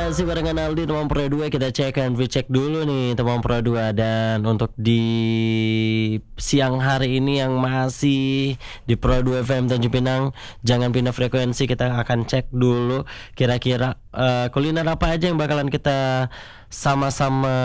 Masih barengan Aldi teman Pro 2. Kita cek and recheck dulu nih teman Pro 2. Dan untuk di siang hari ini yang masih di Pro 2 FM Tanjung Pinang, jangan pindah frekuensi. Kita akan cek dulu kira-kira kuliner apa aja yang bakalan kita sama-sama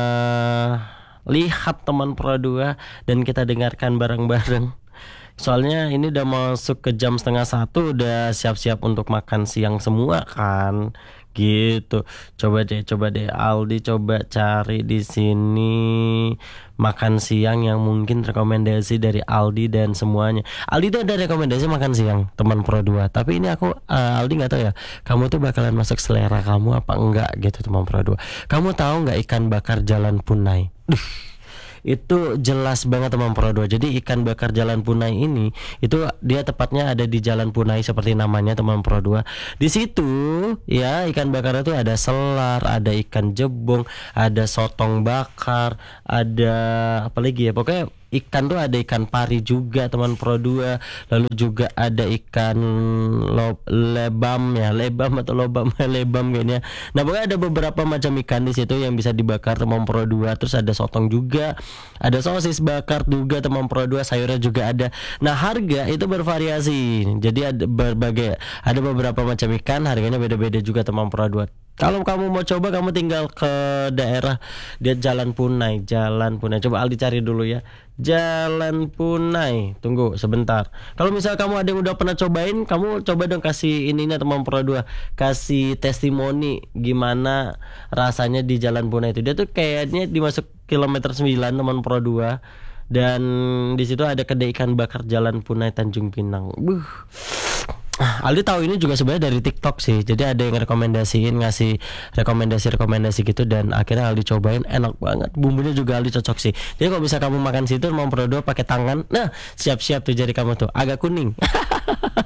lihat teman Pro 2 dan kita dengarkan bareng-bareng. Soalnya ini udah masuk ke jam 12:30, udah siap-siap untuk makan siang semua kan, gitu. Coba deh Aldi coba cari di sini makan siang yang mungkin rekomendasi dari Aldi dan semuanya. Aldi tuh ada rekomendasi makan siang teman Pro 2. Tapi ini aku Aldi nggak tahu ya, kamu tuh bakalan masuk selera kamu apa enggak gitu teman Pro 2. Kamu tahu nggak ikan bakar Jalan Punai? Itu jelas banget teman Pro 2. Jadi ikan bakar Jalan Punai ini itu dia tepatnya ada di Jalan Punai seperti namanya teman Pro 2. Di situ ya ikan bakar itu ada selar, ada ikan jebong, ada sotong bakar, ada apa lagi ya? Pokoknya ikan tuh ada ikan pari juga teman Pro 2. Lalu juga ada ikan lebam atau lobam lebam kayaknya. Nah, pokoknya ada beberapa macam ikan di situ yang bisa dibakar teman Pro 2. Terus ada sotong juga, ada sosis bakar juga teman Pro 2, sayurnya juga ada. Nah, harga itu bervariasi. Jadi ada beberapa macam ikan, harganya beda-beda juga teman Pro 2. Kalau kamu mau coba, kamu tinggal ke daerah dia Jalan Punai. Coba Aldi cari dulu ya. Jalan Punai. Tunggu sebentar. Kalau misal kamu ada yang udah pernah cobain, kamu coba dong kasih ininya teman Pro 2. Kasih testimoni gimana rasanya di Jalan Punai itu. Dia tuh kayaknya dimasuk kilometer 9 teman Pro 2. Dan di situ ada kedai ikan bakar Jalan Punai Tanjung Pinang. Aldi tahu ini juga sebenarnya dari TikTok sih. Jadi ada yang ngasih rekomendasi gitu, dan akhirnya Aldi cobain, enak banget. Bumbunya juga Aldi cocok sih. Jadi kalau bisa kamu makan situ mau Pro 2 pakai tangan, nah siap-siap tuh jari kamu tuh agak kuning.